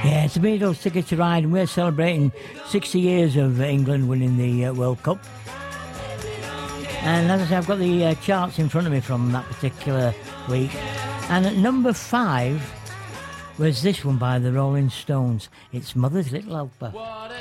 Yeah, it's the Beatles' Ticket to Ride, and we're celebrating 60 years of England winning the World Cup. And as I say, I've got the charts in front of me from that particular week. And at number 5 was this one by the Rolling Stones. It's Mother's Little Helper.